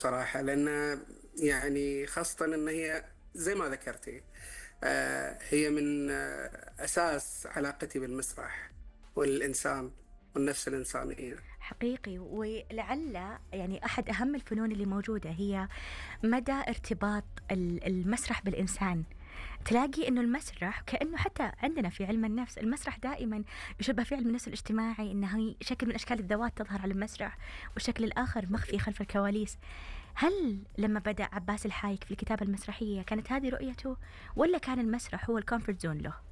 صراحة، لأن يعني خاصة أن هي زي ما ذكرتي، هي من أساس علاقتي بالمسرح والإنسان والنفس الإنسانية. حقيقي، ولعل يعني أحد أهم الفنون اللي موجودة هي مدى ارتباط المسرح بالإنسان. تلاقي إنه المسرح كأنه حتى عندنا في علم النفس، المسرح دائما يشبه في علم النفس الاجتماعي، إنه هي شكل من أشكال الذوات تظهر على المسرح، والشكل الآخر مخفي خلف الكواليس. هل لما بدأ عباس الحايك في الكتابة المسرحية كانت هذه رؤيته، ولا كان المسرح هو الكومفورت زون له؟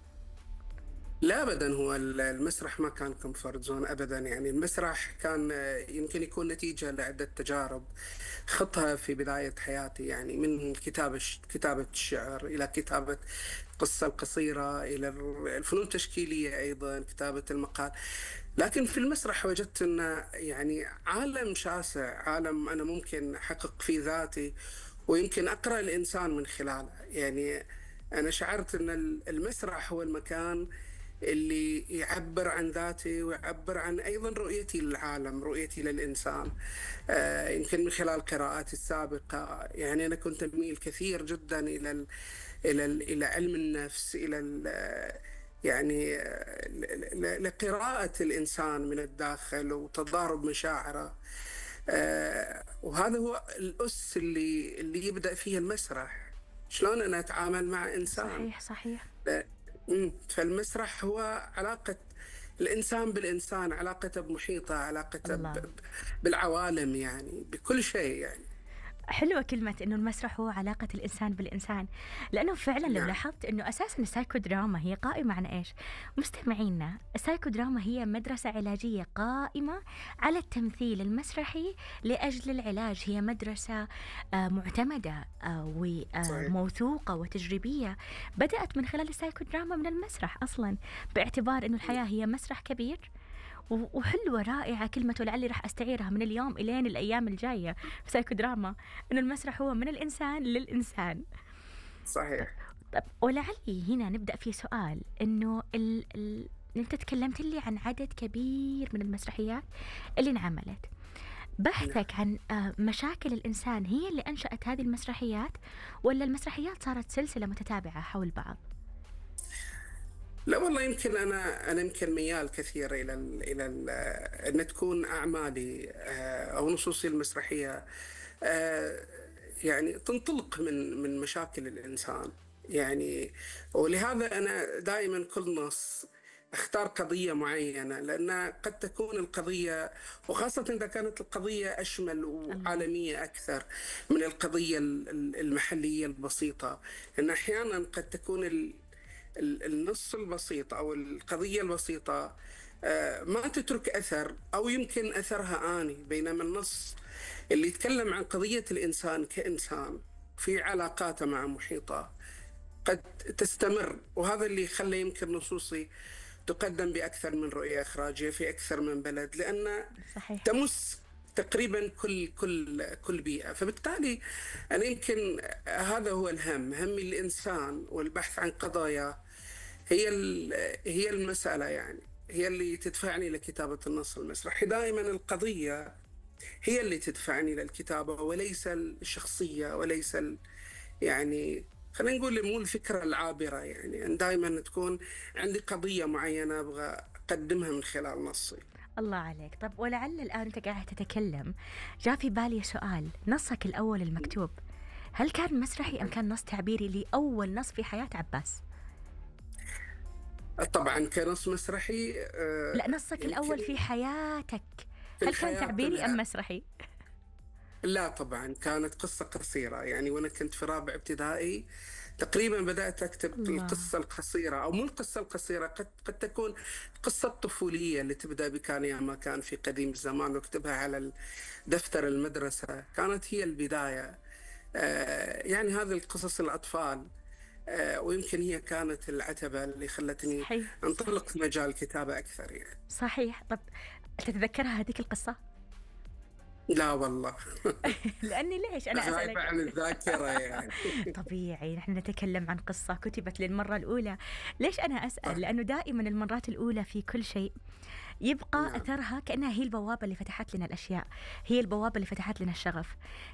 لا أبدا، هو المسرح ما كان كومفورت زون أبدا. يعني المسرح كان يمكن يكون نتيجة لعدة تجارب خضتها في بداية حياتي، يعني من كتابة الشعر إلى كتابة القصة القصيرة، إلى الفنون التشكيلية، أيضا كتابة المقال. لكن في المسرح وجدت أنه يعني عالم شاسع، عالم أنا ممكن أحقق فيه ذاتي، ويمكن أقرأ الإنسان من خلاله. يعني أنا شعرت أن المسرح هو المكان اللي يعبر عن ذاتي ويعبر عن أيضا رؤيتي للعالم، رؤيتي للإنسان. يمكن من خلال قراءاتي السابقة، يعني أنا كنت أميل كثير جدا إلى علم النفس، إلى يعني لقراءة الإنسان من الداخل وتضارب مشاعره. وهذا هو الأس اللي يبدأ فيه المسرح، شلون أنا أتعامل مع إنسان. صحيح صحيح. فالمسرح هو علاقة الإنسان بالإنسان، علاقته بمحيطه، علاقته الله، بالعوالم، يعني بكل شيء يعني. حلوة كلمة إنه المسرح هو علاقة الإنسان بالإنسان، لأنه فعلا لو نعم. لاحظت إنه أساسا السايكودراما هي قائمة عن إيش؟ مستمعينا، السايكودراما هي مدرسة علاجية قائمة على التمثيل المسرحي لأجل العلاج. هي مدرسة معتمدة صحيح. وموثوقة وتجريبية، بدأت من خلال السايكودراما من المسرح أصلا، باعتبار إنه الحياة هي مسرح كبير. وحلوة رائعة كلمة، ولعلي راح أستعيرها من اليوم إلين الأيام الجاية في سايكو دراما، إنه المسرح هو من الإنسان للإنسان. طب, صحيح. طب ولعلي هنا نبدأ في سؤال، إنه أنت تكلمت لي عن عدد كبير من المسرحيات اللي انعملت. نعم. بحثك عن مشاكل الإنسان هي اللي أنشأت هذه المسرحيات، ولا المسرحيات صارت سلسلة متتابعة حول بعض؟ لا والله، يمكن أنا يمكن ميال كثير أن تكون أعمالي أو نصوصي المسرحية آه، يعني تنطلق من مشاكل الإنسان. يعني ولهذا أنا دائما كل نص اختار قضية معينة، لأن قد تكون القضية، وخاصة إذا كانت القضية أشمل الله. وعالمية أكثر من القضية المحلية البسيطة. إن أحيانا قد تكون النص البسيط أو القضية البسيطة ما تترك أثر، أو يمكن أثرها آني، بينما النص اللي يتكلم عن قضية الإنسان كإنسان في علاقاته مع محيطه قد تستمر. وهذا اللي يخلي يمكن نصوصي تقدم بأكثر من رؤية إخراجية في أكثر من بلد، لأن صحيح. تمس تقريبا كل بيئة. فبالتالي أنا يمكن هذا هو الهم، هم الإنسان والبحث عن قضايا. هي هي المسألة، يعني هي اللي تدفعني لكتابة النص المسرحي. دائما القضية هي اللي تدفعني للكتابة، وليس الشخصية، وليس يعني خلينا نقول مو الفكرة العابرة. يعني أن دائما تكون عندي قضية معينة أبغى أقدمها من خلال نصي. الله عليك. طب ولعل الآن أنت قاعد تتكلم جاء في بالي سؤال، نصك الأول المكتوب هل كان مسرحي أم كان نص تعبيري لأول نص في حياة عباس؟ طبعا كنص مسرحي. لا، نصك الأول يمكن في حياتك، في هل كان الحياة تعبيري أم كلها. مسرحي؟ لا طبعا كانت قصة قصيرة. يعني وأنا كنت في رابع ابتدائي تقريبا بدأت أكتب الله. القصة القصيرة، أو مو القصة القصيرة، قد تكون قصة طفولية اللي تبدأ بكان يا ما كان في قديم الزمان، واكتبها على دفتر المدرسة. كانت هي البداية. يعني هذه القصص الأطفال، ويمكن هي كانت العتبة اللي خلتني صحيح أنطلق صحيح في مجال الكتابة أكثر يعني. صحيح. طب تتذكرها هذيك القصة؟ لا والله. لأني ليش أنا غايبة أسألك؟ عن الذاكرة يعني. طبيعي، نحن نتكلم عن قصة كتبت للمرة الأولى. ليش أنا أسأل؟ لأنه دائما المرات الأولى في كل شيء يبقى نعم. أثرها كأنها هي البوابة اللي فتحت لنا الأشياء، هي البوابة اللي فتحت لنا الشغف.